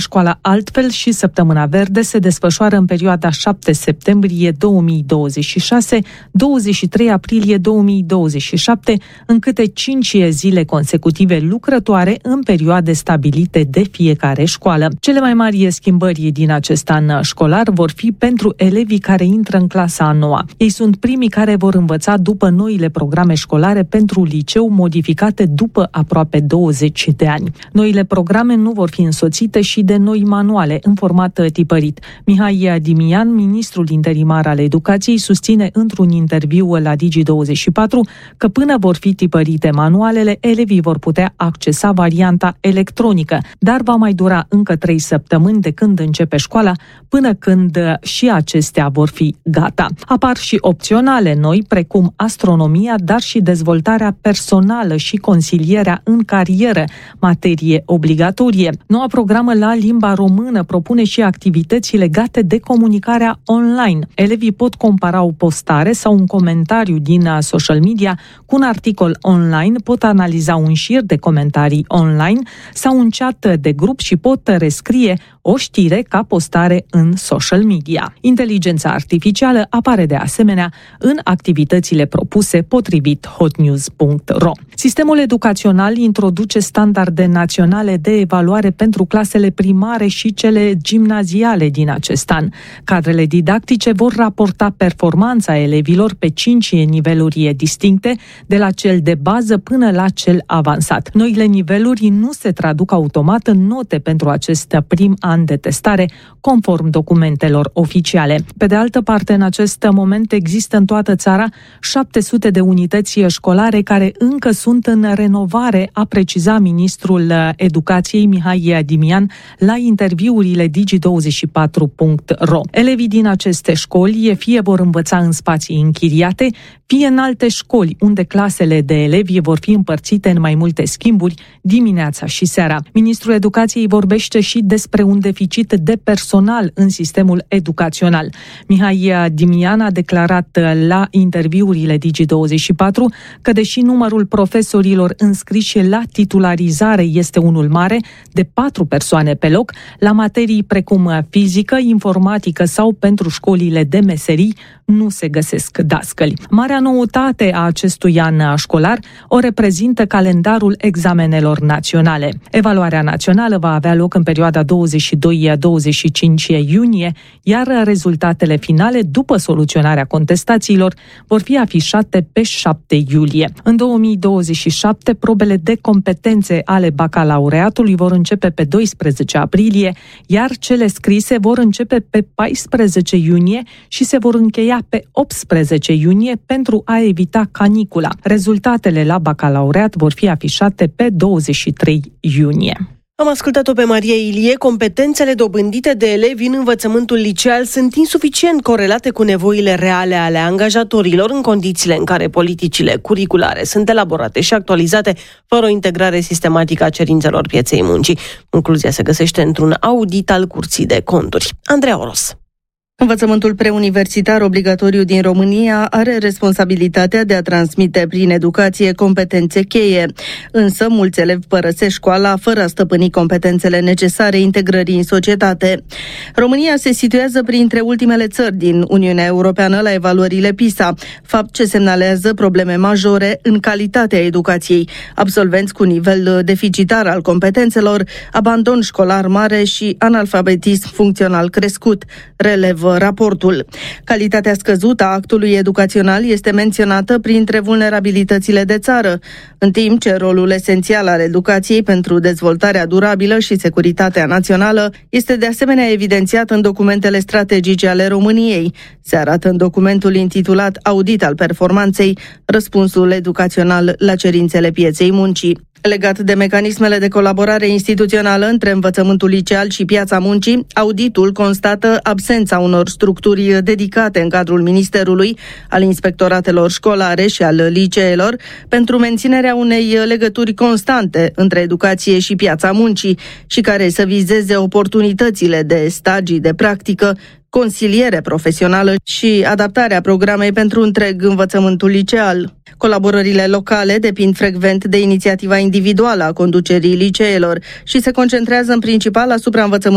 școala altfel și Săptămâna Verde se desfășoară în perioada 7 septembrie 2026, 23 aprilie 2027, în câte 5 zile consecutive lucrătoare în perioade stabilite de fiecare școală. Cele mai mari schimbări din acest an școlar vor fi pentru elevii care intră în clasa a 9-a. Ei sunt primii care vor învăța după noile programe școlare pentru liceu modificate după aproape 20 de ani. Noile programe nu vor fi însoțite și de noi manuale în format tipărit. Mihai Dimian, ministrul interimar al educației, susține într-un interviu la Digi24 că până vor fi tipărite manualele, elevii vor putea accesa varianta electronică, dar va mai dura încă 3 săptămâni de când începe școala până când și acestea vor fi gata. Apar și opționale noi, precum astronomia, dar și dezvoltarea personală și consilierea în carieră, materie obligatorie. Noua programă la limba română propune și activități legate de comunicarea online. Elevii pot compara o postare sau un comentariu din social media cu un articol online, pot analiza un șir de comentarii online sau un chat de grup și pot rescrie o știre ca postare în social media. Inteligența artificială apare de asemenea în activitățile propuse potrivit hotnews.ro. Sistemul educațional introduce standarde naționale de evaluare pentru clasele primare și cele gimnaziale din acest an. Cadrele didactice vor raporta performanța elevilor pe 5 niveluri distincte, de la cel de bază până la cel avansat. Noile niveluri nu se traduc automat în note pentru acest prim an de testare, conform documentelor oficiale. Pe de altă parte, în acest moment există în toată țara 700 de unități școlare care încă sunt în renovare, a precizat ministrul Educației Mihai Dimian la interviurile Digi24.ro. Elevii din aceste școli fie vor învăța în spații închiriate, fie în alte școli, unde clasele de elevi vor fi împărțite în mai multe schimburi dimineața și seara. Ministrul Educației vorbește și despre un deficit de personal în sistemul educațional. Mihai Dimian a declarat la interviurile Digi24 că deși numărul profesorilor înscriși la titularizare este unul mare, de 4 persoane pe loc, la materii precum fizică, informatică sau pentru școlile de meserii, nu se găsesc dascăli. Marea noutate a acestui an școlar o reprezintă calendarul examenelor naționale. Evaluarea națională va avea loc în perioada 22-25 iunie, iar rezultatele finale, după soluționarea contestațiilor, vor fi afișate pe 7 iulie. În 2027, probele de competențe ale bacalaureatului vor începe pe 12 aprilie, iar cele scrise vor începe pe 14 iunie și se vor încheia pe 18 iunie pentru a evita canicula. Rezultatele la bacalaureat vor fi afișate pe 23 iunie. Am ascultat-o pe Maria Ilie. Competențele dobândite de elevi în învățământul liceal sunt insuficient corelate cu nevoile reale ale angajatorilor în condițiile în care politicile curriculare sunt elaborate și actualizate fără o integrare sistematică a cerințelor pieței muncii. Concluzia se găsește într-un audit al Curții de Conturi. Andreea Oros. Învățământul preuniversitar obligatoriu din România are responsabilitatea de a transmite prin educație competențe cheie. Însă, mulți elevi părăsesc școala fără a stăpâni competențele necesare integrării în societate. România se situează printre ultimele țări din Uniunea Europeană la evaluările PISA, fapt ce semnalează probleme majore în calitatea educației. Absolvenți cu nivel deficitar al competențelor, abandon școlar mare și analfabetism funcțional crescut, relevă raportul. Calitatea scăzută a actului educațional este menționată printre vulnerabilitățile de țară, în timp ce rolul esențial al educației pentru dezvoltarea durabilă și securitatea națională este de asemenea evidențiat în documentele strategice ale României. Se arată în documentul intitulat Audit al performanței, răspunsul educațional la cerințele pieței muncii. Legat de mecanismele de colaborare instituțională între învățământul liceal și piața muncii, auditul constată absența unor structuri dedicate în cadrul Ministerului, al inspectoratelor școlare și al liceelor, pentru menținerea unei legături constante între educație și piața muncii și care să vizeze oportunitățile de stagii de practică, consiliere profesională și adaptarea programei pentru întreg învățământul liceal. Colaborările locale depind frecvent de inițiativa individuală a conducerii liceelor și se concentrează în principal asupra învățământului